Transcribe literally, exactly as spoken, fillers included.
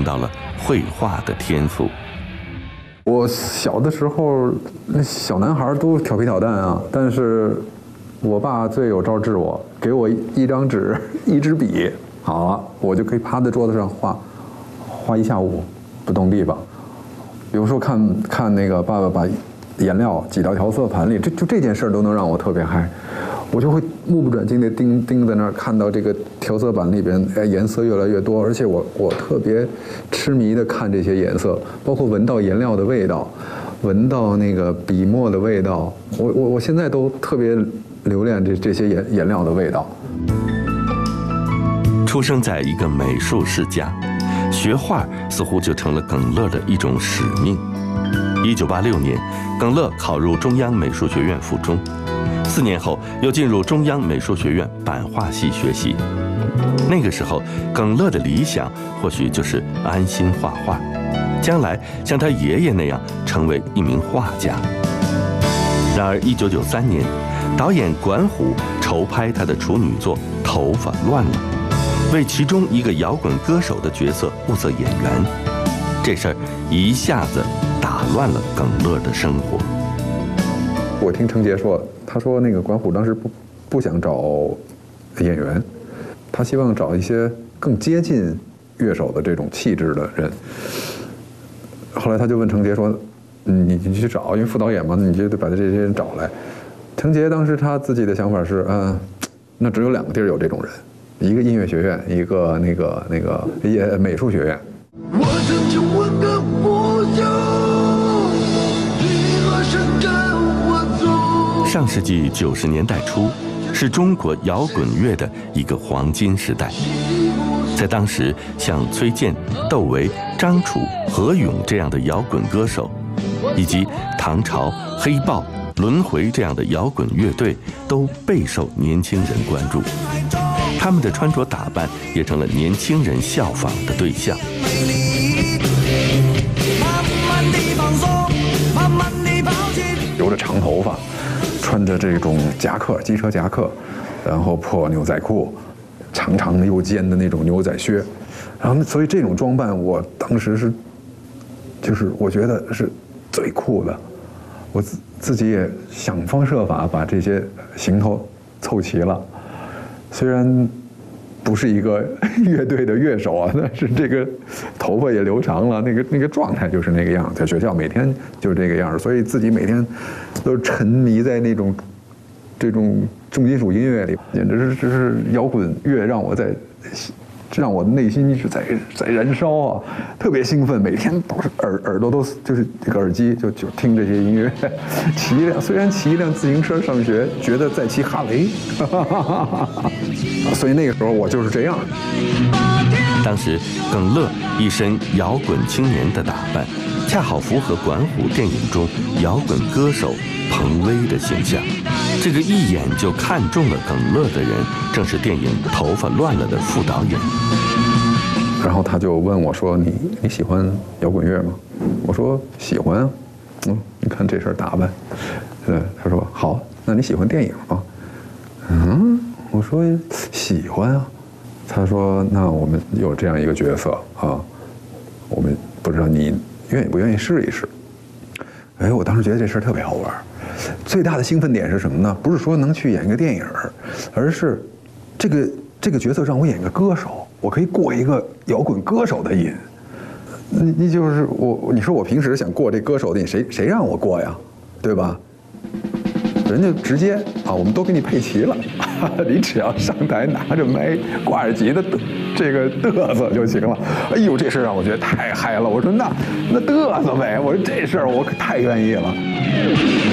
碰到了绘画的天赋。 我小的时候，那小男孩都调皮捣蛋啊，但是我爸最有招治我，给我一张纸，一支笔，好了，我就可以趴在桌子上画，画一下午，不动地方。有时候看看那个爸爸把颜料挤到调色盘里，这就这件事儿都能让我特别嗨，我就会目不转睛地盯盯在那儿，看到这个调色板里边，哎，颜色越来越多，而且我我特别痴迷地看这些颜色，包括闻到颜料的味道，闻到那个笔墨的味道，我我我现在都特别留恋这这些颜颜料的味道。 出生在一个美术世家，学画似乎就成了耿乐的一种使命。一九八六年，耿乐考入中央美术学院附中，四年后又进入中央美术学院版画系学习。那个时候，耿乐的理想或许就是安心画画，将来像他爷爷那样成为一名画家。然而，一九九三年，导演管虎筹拍他的处女作《头发乱了》，为其中一个摇滚歌手的角色物色演员。这事儿一下子打乱了耿乐的生活。 我听程杰说，他说那个管虎当时不不想找演员，他希望找一些更接近乐手的这种气质的人。后来他就问程杰说：“你你去找，因为副导演嘛，你就得把这些人找来。”程杰当时他自己的想法是，嗯、呃，那只有两个地儿有这种人，一个音乐学院，一个那个那个也美术学院。我曾经问个不休，你和谁跟我走。 上世纪九十年代初，是中国摇滚乐的一个黄金时代。在当时，像崔健、窦唯、张楚、何勇这样的摇滚歌手，以及唐朝、黑豹、轮回这样的摇滚乐队，都备受年轻人关注。他们的穿着打扮也成了年轻人效仿的对象。 留着长头发，穿着这种夹克，机车夹克，然后破牛仔裤，长长的又尖的那种牛仔靴，然后所以这种装扮，我当时是，就是我觉得是最酷的。我自自己也想方设法把这些行头凑齐了。虽然不是一个乐队的乐手啊，但是这个头发也留长了，那个那个状态就是那个样，在学校每天就是这个样，所以自己每天都沉迷在那种这种重金属音乐里，简直是就是摇滚乐让我在让我的内心一直在在燃烧啊，特别兴奋，每天都是耳耳朵都就是这个耳机就就听这些音乐，骑一辆虽然骑一辆自行车上学，觉得在骑哈雷，所以那个时候我就是这样。 当时耿乐一身摇滚青年的打扮，恰好符合管虎电影中摇滚歌手彭威的形象。这个一眼就看中了耿乐的人，正是电影《头发乱了》的副导演。 然后他就问我说：“你你喜欢摇滚乐吗？”我说：“喜欢啊。”嗯，你看这身打扮。对，他说：“好，那你喜欢电影吗？”嗯，我说：“喜欢啊。”他说：“那我们有这样一个角色啊，我们不知道你愿意不愿意试一试。”哎，我当时觉得这事儿特别好玩。最大的兴奋点是什么呢？不是说能去演一个电影，而是这个这个角色让我演一个歌手，我可以过一个摇滚歌手的瘾。你你就是我，你说我平时想过这歌手的瘾，谁谁让我过呀？对吧？人家直接啊，我们都给你配齐了，你只要上台拿着麦挂耳机的这个嘚瑟就行了。哎呦，这事儿让我觉得太嗨了。我说那那嘚瑟呗，我说这事儿我可太愿意了。